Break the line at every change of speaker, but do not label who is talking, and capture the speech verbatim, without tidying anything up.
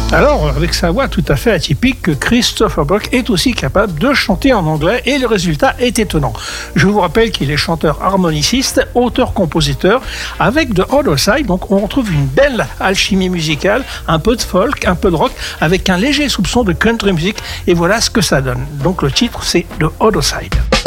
Alors, avec sa voix tout à fait atypique, Christopher Buck est aussi capable de chanter en anglais et le résultat est étonnant. Je vous rappelle qu'il est chanteur harmoniciste, auteur-compositeur, avec The Other Side, donc on retrouve une belle alchimie musicale, un peu de folk, un peu de rock, avec un léger soupçon de country music, et voilà ce que ça donne. Donc le titre, c'est The Other Side.